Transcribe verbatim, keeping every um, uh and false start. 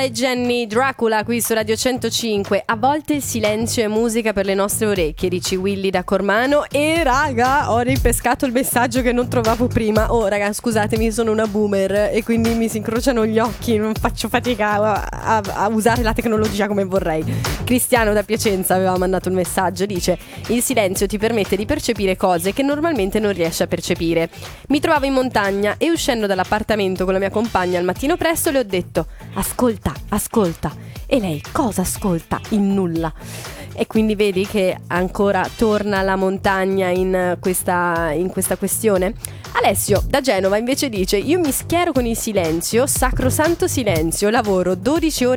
Lola e Jenny, Dracula qui su Radio centocinque. A volte il silenzio è musica per le nostre orecchie, dici Willy da Cormano. E raga, ho ripescato il messaggio che non trovavo prima. Oh raga, scusatemi, sono una boomer e quindi mi si incrociano gli occhi, non faccio fatica a, a, a usare la tecnologia come vorrei. Cristiano da Piacenza aveva mandato un messaggio, dice: il silenzio ti permette di percepire cose che normalmente non riesci a percepire. Mi trovavo in montagna e uscendo dall'appartamento con la mia compagna al mattino presto le ho detto: ascolta, ascolta. E lei cosa ascolta? Il nulla. E quindi vedi che ancora torna la montagna in questa, in questa questione. Alessio da Genova invece dice: io mi schiero con il silenzio, sacrosanto silenzio, lavoro dodici ore